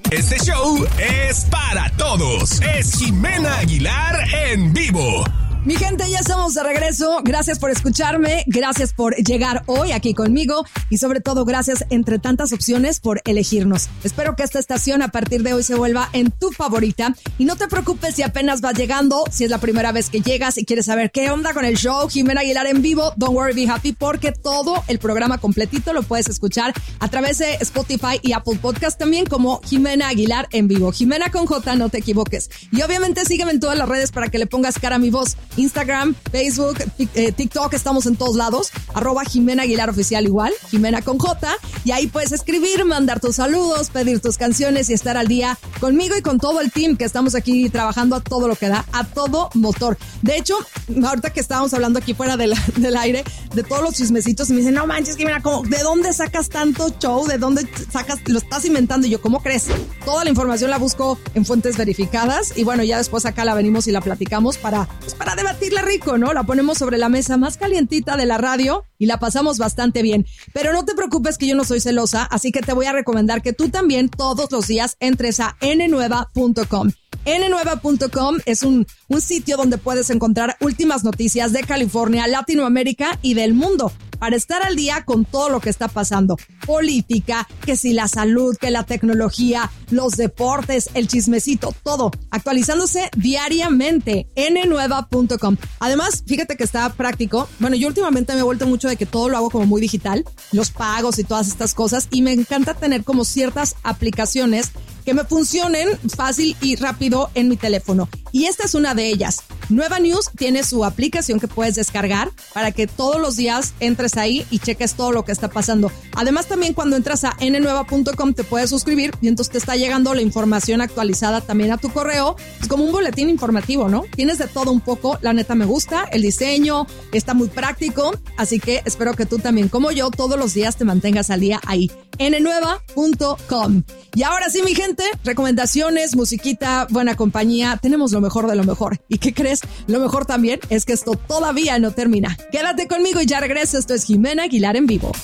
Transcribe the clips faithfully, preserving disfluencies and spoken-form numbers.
Este show es para todos. Es Jimena Aguilar en vivo. Mi gente, ya estamos de regreso. Gracias por escucharme, gracias por llegar hoy aquí conmigo y sobre todo gracias entre tantas opciones por elegirnos. Espero que esta estación a partir de hoy se vuelva en tu favorita y no te preocupes si apenas vas llegando, si es la primera vez que llegas y quieres saber qué onda con el show Jimena Aguilar en vivo, don't worry, be happy, porque todo el programa completito lo puedes escuchar a través de Spotify y Apple Podcast también como Jimena Aguilar en vivo. Jimena con J, no te equivoques. Y obviamente sígueme en todas las redes para que le pongas cara a mi voz. Instagram, Facebook, eh, TikTok, estamos en todos lados, arroba Jimena Aguilar Oficial igual, Jimena con J, y ahí puedes escribir, mandar tus saludos, pedir tus canciones y estar al día conmigo y con todo el team que estamos aquí trabajando a todo lo que da, a todo motor. De hecho, ahorita que estábamos hablando aquí fuera de la, del aire, de todos los chismecitos, me dicen, no manches, Jimena, ¿cómo, ¿de dónde sacas tanto show? ¿De dónde sacas? Lo estás inventando. Y yo, ¿cómo crees? Toda la información la busco en fuentes verificadas y bueno, ya después acá la venimos y la platicamos para, pues para debatirla rico, ¿no? La ponemos sobre la mesa más calientita de la radio y la pasamos bastante bien. Pero no te preocupes que yo no soy celosa, así que te voy a recomendar que tú también todos los días entres a ene nueva punto com. ene nueva punto com es un, un sitio donde puedes encontrar últimas noticias de California, Latinoamérica y del mundo para estar al día con todo lo que está pasando. Política, que si la salud, que la tecnología, los deportes, el chismecito, todo actualizándose diariamente. ene nueva punto com. Además, fíjate que está práctico. Bueno, yo últimamente me he vuelto mucho de que todo lo hago como muy digital, los pagos y todas estas cosas, y me encanta tener como ciertas aplicaciones que me funcionen fácil y rápido en mi teléfono. Y esta es una de ellas. Nueva News tiene su aplicación que puedes descargar para que todos los días entres ahí y cheques todo lo que está pasando. Además, también cuando entras a ene nueva punto com te puedes suscribir y entonces te está llegando la información actualizada también a tu correo. Es como un boletín informativo, ¿no? Tienes de todo un poco. La neta me gusta. El diseño está muy práctico. Así que espero que tú también, como yo, todos los días te mantengas al día ahí. ene nueva punto com. Y ahora sí, mi gente, recomendaciones, musiquita, buena compañía. Tenemos lo mejor de lo mejor. ¿Y qué crees? Lo mejor también es que esto todavía no termina. Quédate conmigo y ya regreso. Esto es Jimena Aguilar en vivo.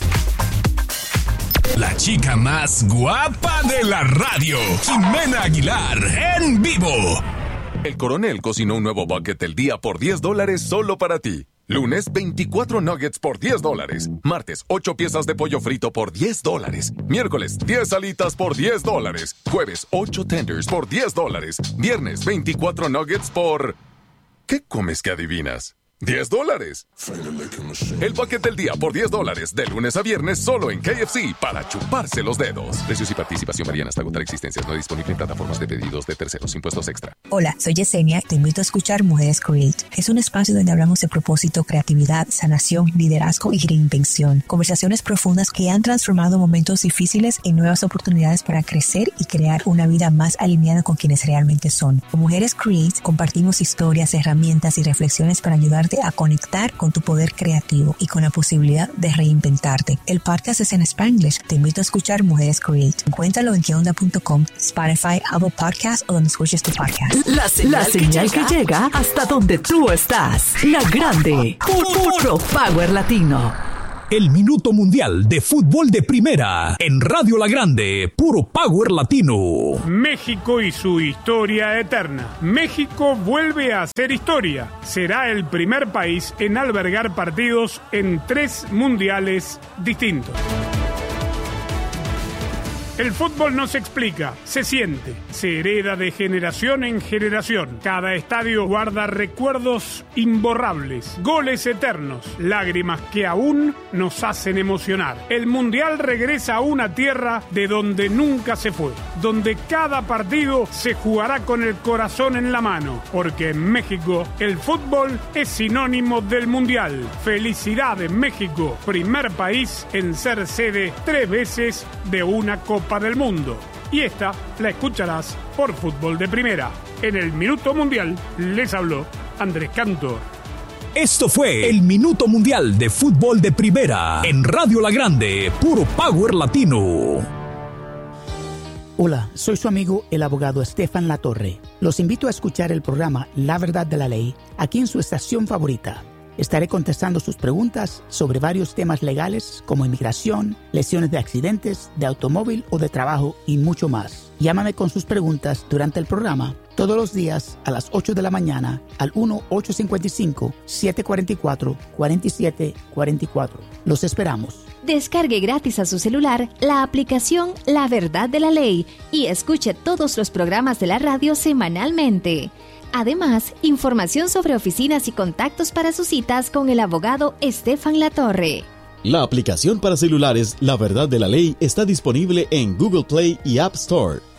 La chica más guapa de la radio, Jimena Aguilar en vivo. El Coronel cocinó un nuevo bucket del día por diez dólares solo para ti. Lunes, veinticuatro nuggets por diez dólares. Martes, ocho piezas de pollo frito por diez dólares. Miércoles, diez alitas por diez dólares. Jueves, ocho tenders por diez dólares. Viernes, veinticuatro nuggets por... ¿Qué comes que adivinas? diez dólares. El paquete del día por diez dólares, de lunes a viernes, solo en K F C, para chuparse los dedos. Precios y participación varían hasta agotar existencias. No disponible en plataformas de pedidos de terceros. Impuestos extra. Hola, soy Yesenia. Te invito a escuchar Mujeres Create. Es un espacio donde hablamos de propósito, creatividad, sanación, liderazgo y reinvención. Conversaciones profundas que han transformado momentos difíciles en nuevas oportunidades para crecer y crear una vida más alineada con quienes realmente son. Con Mujeres Create compartimos historias, herramientas y reflexiones para ayudarte a conectar con tu poder creativo y con la posibilidad de reinventarte. El podcast es en Spanglish. Te invito a escuchar Mujeres Create. Encuéntralo en que onda punto com, Spotify, Apple Podcasts o donde escuches tu podcast. La señal, la señal que, llega, que llega hasta donde tú estás. La grande. Puro Power Latino. El Minuto Mundial de Fútbol de Primera en Radio La Grande, puro Power Latino. México y su historia eterna. México vuelve a hacer historia. Será el primer país en albergar partidos en tres mundiales distintos. El fútbol no se explica, se siente, se hereda de generación en generación. Cada estadio guarda recuerdos imborrables, goles eternos, lágrimas que aún nos hacen emocionar. El Mundial regresa a una tierra de donde nunca se fue, donde cada partido se jugará con el corazón en la mano, porque en México el fútbol es sinónimo del Mundial. Felicidades, México, primer país en ser sede tres veces de una Copa del Mundo. Y esta la escucharás por Fútbol de Primera. En el Minuto Mundial les habló Andrés Cantor. Esto fue el Minuto Mundial de Fútbol de Primera en Radio La Grande, puro Power Latino. Hola, soy su amigo el abogado Estefan Latorre. Los invito a escuchar el programa La Verdad de la Ley aquí en su estación favorita. Estaré contestando sus preguntas sobre varios temas legales como inmigración, lesiones de accidentes, de automóvil o de trabajo y mucho más. Llámame con sus preguntas durante el programa todos los días a las ocho de la mañana al uno ocho cinco cinco, siete cuatro cuatro, cuatro siete cuatro cuatro. Los esperamos. Descargue gratis a su celular la aplicación La Verdad de la Ley y escuche todos los programas de la radio semanalmente. Además, información sobre oficinas y contactos para sus citas con el abogado Estefan Latorre. La aplicación para celulares La Verdad de la Ley está disponible en Google Play y App Store.